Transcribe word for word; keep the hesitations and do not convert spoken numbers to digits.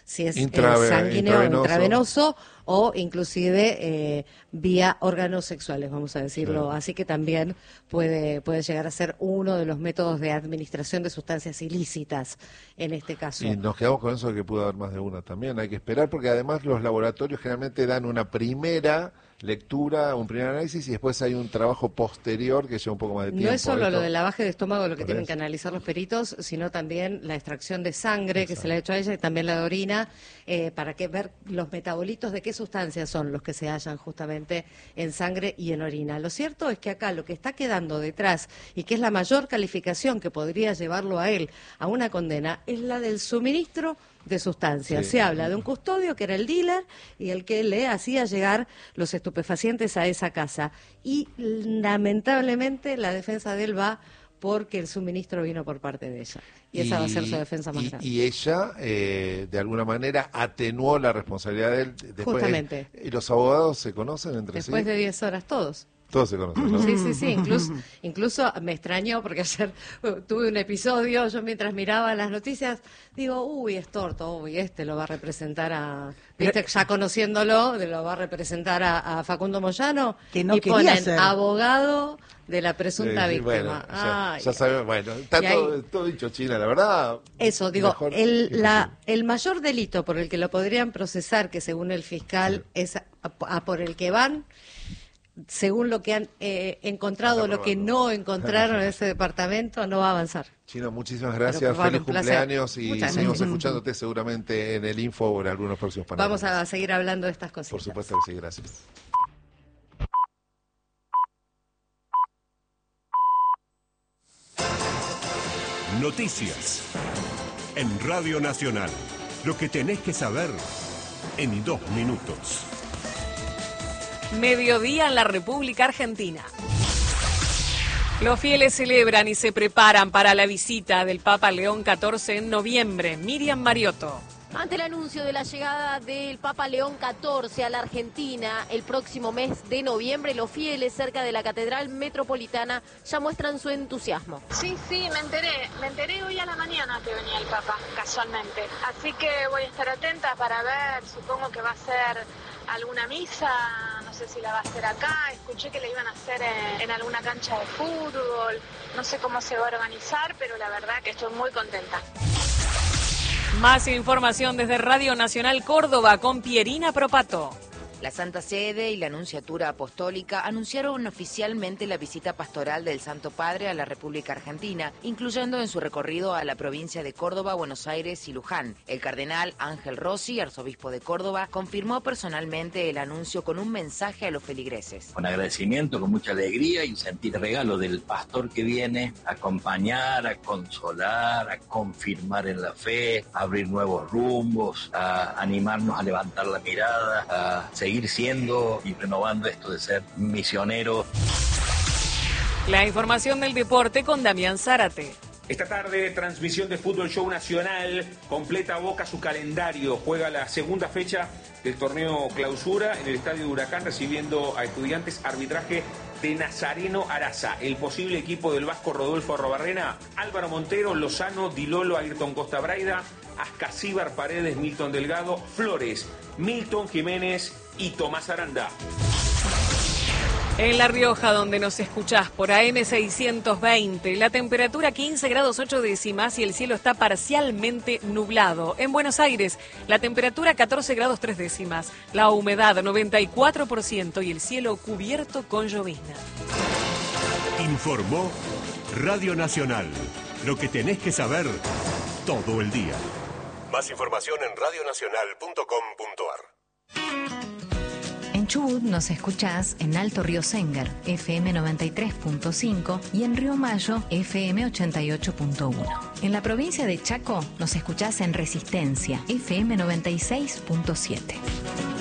si es Intrave- eh, sanguíneo, intravenoso. intravenoso o inclusive eh, vía órganos sexuales, vamos a decirlo. Sí. Así que también puede, puede llegar a ser uno de los métodos de administración de sustancias ilícitas en este caso. Y nos quedamos con eso de que pudo haber más de una también. Hay que esperar porque además los laboratorios generalmente dan una primera lectura, un primer análisis y después hay un trabajo posterior que lleva un poco más de tiempo. No es solo Esto- lo del lavaje de estómago lo que Por tienen eso. que analizar los peritos, sino también la extracción de sangre que Exacto. se le ha hecho a ella y también la de orina, eh, para que ver los metabolitos de qué sustancias son los que se hallan justamente en sangre y en orina. Lo cierto es que acá lo que está quedando detrás y que es la mayor calificación que podría llevarlo a él a una condena es la del suministro de sustancias. Sí. Se habla de un custodio que era el dealer y el que le hacía llegar los estupefacientes a esa casa. Y lamentablemente la defensa de él va porque el suministro vino por parte de ella. Y, esa va a ser su defensa más y- grande. Y ella, eh, de alguna manera, atenuó la responsabilidad de él. Después, Justamente. ¿Y los abogados se conocen entre Después sí? de diez horas todos. Todos se conocen, ¿no? Sí, sí, sí, incluso, incluso me extrañó porque ayer uh, tuve un episodio, yo mientras miraba las noticias, digo, uy, es torto, uy, este lo va a representar a, viste, ya conociéndolo, de lo va a representar a, a Facundo Moyano, Que no y quería ponen ser. abogado de la presunta Sí, sí, víctima. bueno, ya, Ay, ya sabemos, bueno, está y ahí- todo, todo dicho, China, la verdad. Eso, digo, mejor el, la, imposible. el mayor delito por el que lo podrían procesar, que según el fiscal es a, a por el que van, según lo que han eh, encontrado, Anda lo que probando. no encontraron en ese departamento, no va a avanzar. Chino, muchísimas Pero, gracias, por favor, feliz un placer. cumpleaños y Muchas seguimos gracias. escuchándote seguramente en el Info o en algunos próximos paneles. Vamos a seguir hablando de estas cositas. Por supuesto que sí, gracias. Noticias en Radio Nacional. Lo que tenés que saber en dos minutos. Mediodía en la República Argentina. Los fieles celebran y se preparan para la visita del Papa León catorce en noviembre. Miriam Mariotto. Ante el anuncio de la llegada del Papa León catorce a la Argentina el próximo mes de noviembre, los fieles cerca de la Catedral Metropolitana ya muestran su entusiasmo. Sí, sí, me enteré. Me enteré hoy a la mañana que venía el Papa, casualmente. Así que voy a estar atenta para ver, supongo que va a ser alguna misa, no sé si la va a hacer acá. Escuché que la iban a hacer en, en alguna cancha de fútbol. No sé cómo se va a organizar, pero la verdad que estoy muy contenta. Más información desde Radio Nacional Córdoba con Pierina Propato. La Santa Sede y la Nunciatura Apostólica anunciaron oficialmente la visita pastoral del Santo Padre a la República Argentina, incluyendo en su recorrido a la provincia de Córdoba, Buenos Aires y Luján. El cardenal Ángel Rossi, arzobispo de Córdoba, confirmó personalmente el anuncio con un mensaje a los feligreses. Con agradecimiento, con mucha alegría y sentir regalo del pastor que viene a acompañar, a consolar, a confirmar en la fe, a abrir nuevos rumbos, a animarnos a levantar la mirada, a seguir siendo y renovando esto de ser misionero. La información del deporte con Damián Zárate. Esta tarde, transmisión de Fútbol Show Nacional, completa Boca su calendario, juega la segunda fecha del torneo Clausura en el Estadio de Huracán, recibiendo a Estudiantes, arbitraje de Nazareno Araza. El posible equipo del Vasco Rodolfo Arrobarrena, Álvaro Montero, Lozano, Dilolo, Ayrton Costa Braida, Ascasíbar Paredes, Milton Delgado, Flores, Milton Jiménez y Tomás Aranda. En La Rioja, donde nos escuchás por A M seiscientos veinte, la temperatura quince grados ocho décimas y el cielo está parcialmente nublado. En Buenos Aires, la temperatura catorce grados tres décimas, la humedad noventa y cuatro por ciento y el cielo cubierto con llovizna. Informó Radio Nacional. Lo que tenés que saber todo el día. Más información en radio nacional punto com punto ar. En Chubut nos escuchás en Alto Río Senger, F M noventa y tres punto cinco y en Río Mayo, F M ochenta y ocho punto uno. En la provincia de Chaco nos escuchás en Resistencia, F M noventa y seis punto siete.